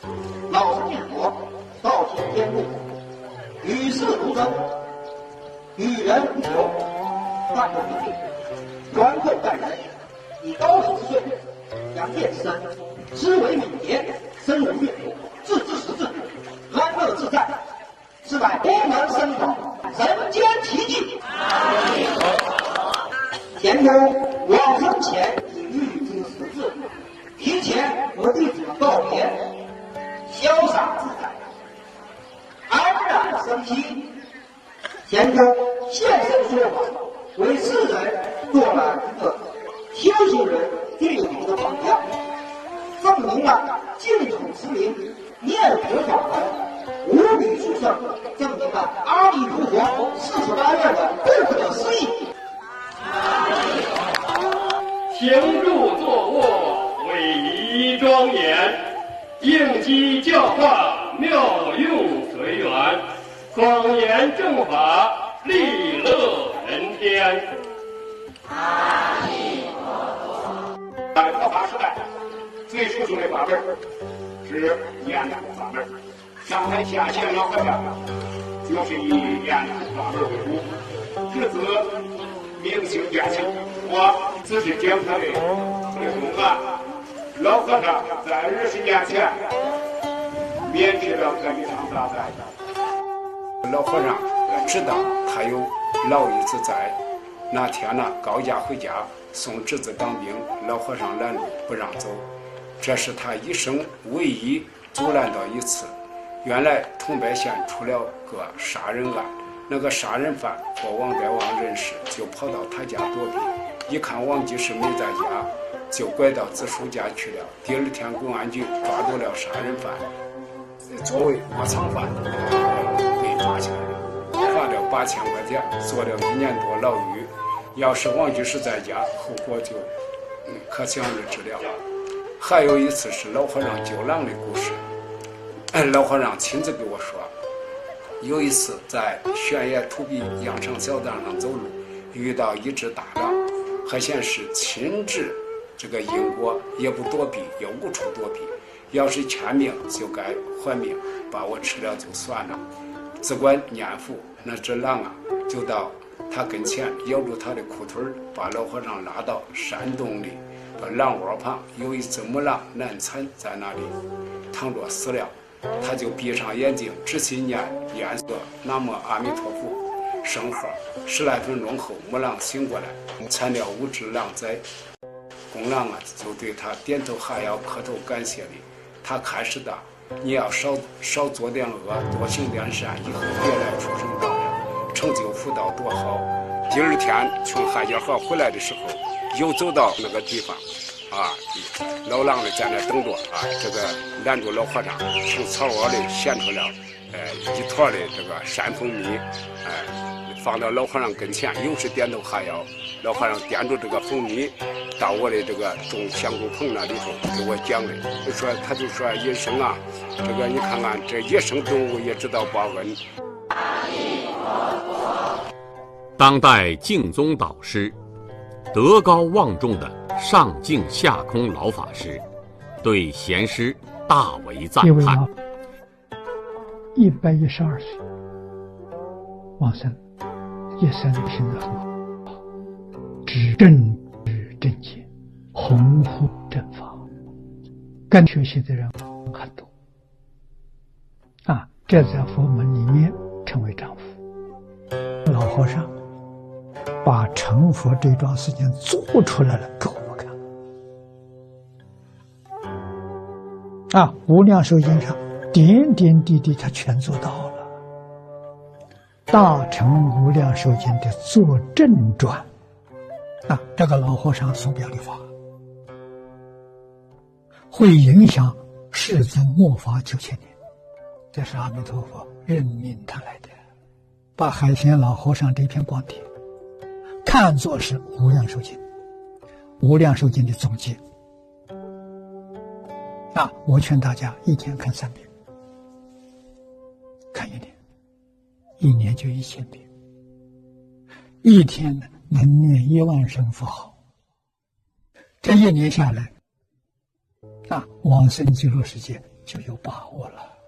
老生念佛，道听天路，与世如争，与人无求，万物不必，缘分待人，以高明之罪，扬剑之身，思维敏捷，深入阅读，置之识字，安乐自在，是乃功能深广，人间奇迹。前头往生前已预知时至，提前和弟子们告别，潇洒自在，安然生息。前头现身说法，为世人做了一个修行人最好的榜样，证明了净土持名念佛法门无比殊胜，证明了阿弥陀佛48愿的不可思议。 行住坐卧，威仪庄严，应机教化，妙用随缘，广言正法，利乐人天。 阿弥陀佛。 在佛法时代，最殊胜的法门是念佛法门。上台下线老和尚就是以念佛法门为主，至此明心见性。我只是讲他的内容啊。老和尚在20年前免去了这一场大灾。老和尚知道他有老一子在，那天呢，高家回家送侄子当兵，老和尚拦路不让走，这是他一生唯一阻拦到一次。原来桐柏县出了个杀人案，那个杀人犯和王百旺认识，就跑到他家躲避，一看王居士没在家，就拐到子叔家去了。第二天公安局抓住了杀人犯，作为窝藏犯被抓起来了，罚了8000块钱，坐了1年多牢狱。要是王居士在家，后果就可想而知了。还有一次是老和尚救狼的故事，老和尚亲自给我说，有一次在悬崖土壁羊肠小道上走路，遇到一只大狼，还显示亲治这个因果，也不躲避，也无处躲避，要是欠命就该还命，把我吃了就算了。只管念佛，那只狼啊就到他跟前咬住他的裤腿，把老和尚拉到山洞里，把狼窝旁有一只母狼难产在那里躺着死了，他就闭上眼睛仔细念念诵南无阿弥陀佛圣号，10来分钟后母狼醒过来，惨了5只狼灾。公狼啊就对他点头哈腰磕头感谢礼，他开始的你要少做点恶，多行点善，以后别来畜生道了，成就福道多好。第二天从汉家河回来的时候，又走到那个地方啊，老狼呢在那等着啊，这个拦住老和尚，从草窝里衔出了一坨的这个山蜂蜜，放到老和尚跟前，又是点头哈腰。老和尚点住这个蜂蜜，到我的这个种香菇棚那里头给我讲的，他就说野生啊，这个你看看这野生动物也知道报恩。 当代净宗导师，德高望重的上净下空老法师，对贤师大为赞叹。 112岁往生，一生行得很好，知正知正见，弘护正法，跟学习的人很多啊，这在佛门里面称为丈夫。老和尚把成佛这桩事情做出来了给我们看啊，无量寿经上点点滴滴他全做到了。大乘无量寿经的作证传啊，这个老和尚所表的法会影响世尊末法9000年，这是阿弥陀佛任命他来的，把海贤老和尚这篇光碟看作是无量寿经，无量寿经的总结啊！我劝大家一天看3遍，看1年，1年就1000遍，一天能念1万声佛号，这1年下来啊，往生极乐世界就有把握了。